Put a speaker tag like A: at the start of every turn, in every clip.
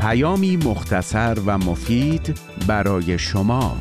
A: پیامی مختصر و مفید برای شما.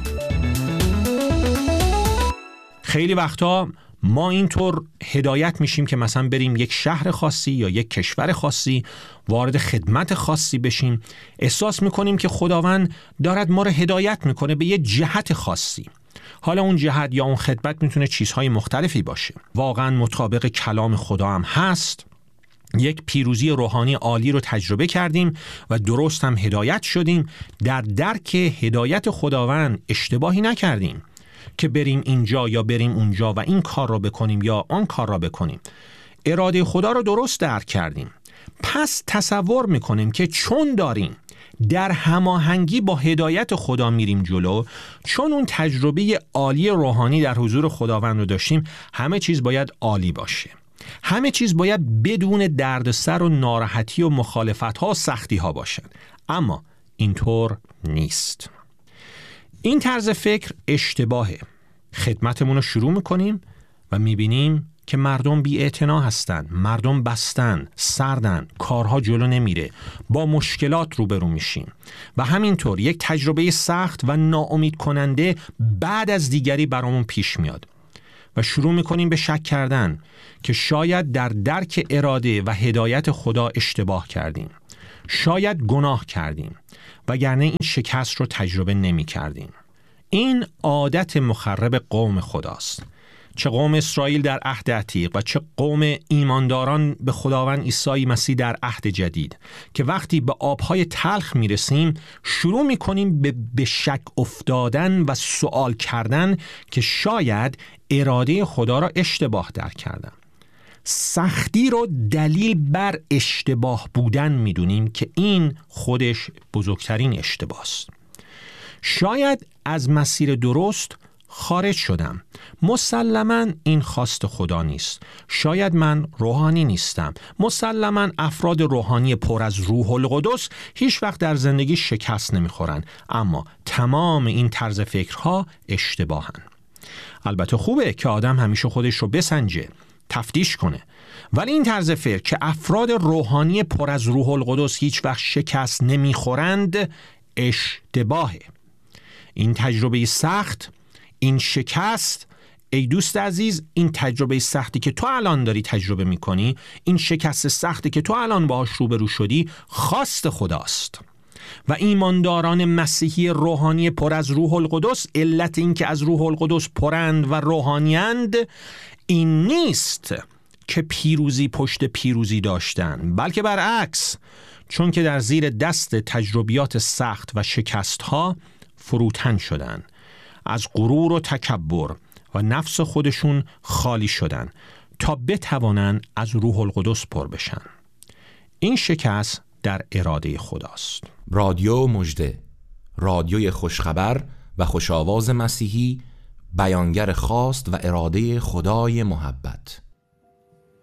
B: خیلی وقتا ما اینطور هدایت میشیم که مثلا بریم یک شهر خاصی یا یک کشور خاصی، وارد خدمت خاصی بشیم. احساس میکنیم که خداوند دارد ما رو هدایت میکنه به یه جهت خاصی. حالا اون جهت یا اون خدمت میتونه چیزهای مختلفی باشه. واقعا مطابق کلام خدا هم هست. یک پیروزی روحانی عالی رو تجربه کردیم و درست هم هدایت شدیم. در درک هدایت خداوند اشتباهی نکردیم که بریم اینجا یا بریم اونجا و این کار را بکنیم یا آن کار را بکنیم. اراده خدا رو درست درک کردیم. پس تصور میکنیم که چون داریم در هماهنگی با هدایت خدا میریم جلو، چون اون تجربه عالی روحانی در حضور خداوند رو داشتیم، همه چیز باید عالی باشه. همه چیز باید بدون دردسر و ناراحتی و مخالفت‌ها و سختی‌ها باشن. اما اینطور نیست. این طرز فکر اشتباهه. خدمتمون رو شروع میکنیم و میبینیم که مردم بی‌اعتنا هستن، مردم بستن، سردن، کارها جلو نمیره، با مشکلات روبرو میشیم و همینطور یک تجربه سخت و ناامید کننده بعد از دیگری برامون پیش میاد و شروع میکنیم به شک کردن که شاید در درک اراده و هدایت خدا اشتباه کردیم، شاید گناه کردیم، وگرنه این شکست رو تجربه نمی کردیم. این عادت مخرب قوم خداست. چه قوم اسرائیل در عهد عتیق و چه قوم ایمانداران به خداوند عیسی مسیح در عهد جدید، که وقتی به آبهای تلخ میرسیم شروع میکنیم به شک افتادن و سوال کردن که شاید اراده خدا را اشتباه درک کردم. سختی رو دلیل بر اشتباه بودن میدونیم که این خودش بزرگترین اشتباه است. شاید از مسیر درست خارج شدم. مسلماً این خواست خدا نیست. شاید من روحانی نیستم. مسلماً افراد روحانی پر از روح القدس هیچ وقت در زندگی شکست نمیخورن. اما تمام این طرز فکرها اشتباهن. البته خوبه که آدم همیشه خودش رو بسنجه، تفتیش کنه، ولی این طرز فکر که افراد روحانی پر از روح القدس هیچ وقت شکست نمیخورند اشتباهه. این تجربه سخت، این شکست، ای دوست عزیز، این تجربه سختی که تو الان داری تجربه میکنی، این شکست سختی که تو الان باهاش روبرو شدی، خواست خداست. و ایمانداران مسیحی روحانی پر از روح القدس، علت این که از روح القدس پرند و روحانیند این نیست که پیروزی پشت پیروزی داشتن، بلکه برعکس، چون که در زیر دست تجربیات سخت و شکست ها فروتن شدن، از غرور و تکبر و نفس خودشون خالی شدن تا بتوانن از روح القدس پر بشن. این شکست در اراده خداست.
C: رادیو مژده، رادیوی خوشخبر و خوش‌آواز مسیحی، بیانگر خواست و اراده خدای محبت.